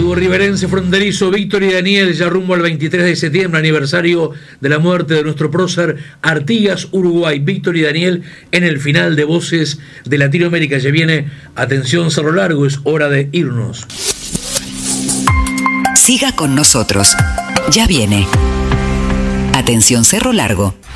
Largo, riverense fronterizo, Víctor y Daniel, ya rumbo al 23 de septiembre, aniversario de la muerte de nuestro prócer, Artigas, Uruguay. Víctor y Daniel en el final de Voces de Latinoamérica. Ya viene, atención Cerro Largo, es hora de irnos. Siga con nosotros, ya viene. Atención Cerro Largo.